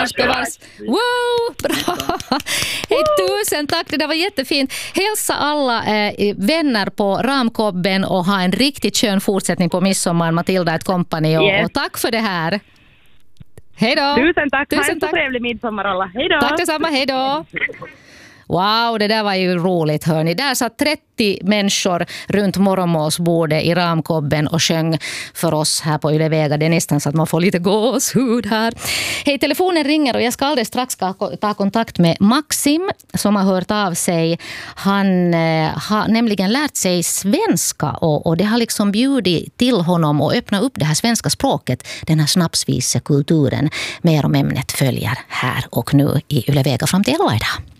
bevars. Wow, bra. Hej, tusen tack, det där var jättefint. Hälsa alla vänner på Ramkobben och ha en riktigt skön fortsättning på midsommar, Matilda ett kompani och tack för det här. Hej då. Tusen tack. Ha en så trevlig midsommar alla. Hej då. Tack detsamma, hej då. Wow, det där var ju roligt, hörni. Där satt 30 människor runt morgonmålsbordet i Ramkobben och sjöng för oss här på Yle Vega. Det är nästan så att man får lite gåshud här. Hej, telefonen ringer och jag ska alldeles strax ta kontakt med Maxim som har hört av sig. Han har nämligen lärt sig svenska och det har liksom bjudit till honom och öppna upp det här svenska språket, den här snapsvise kulturen. Mer om ämnet följer här och nu i Yle Vega fram till 11 idag.